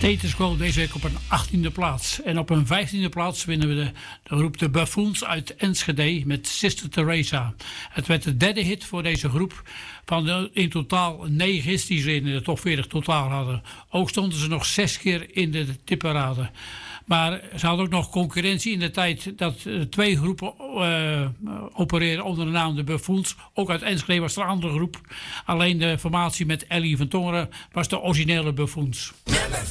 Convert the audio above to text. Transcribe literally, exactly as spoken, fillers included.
Status Quo deze week op een achttiende plaats. En op een vijftiende plaats winnen we de, de groep de Buffoons uit Enschede met Sister Teresa. Het werd de derde hit voor deze groep van de in totaal negen hits die ze in de top veertig totaal hadden. Ook stonden ze nog zes keer in de tipparade. Maar ze hadden ook nog concurrentie in de tijd dat twee groepen uh, opereren onder de naam de Buffoons. Ook uit Enschede was er een andere groep. Alleen de formatie met Ellie van Tongeren was de originele Buffoons. Nummer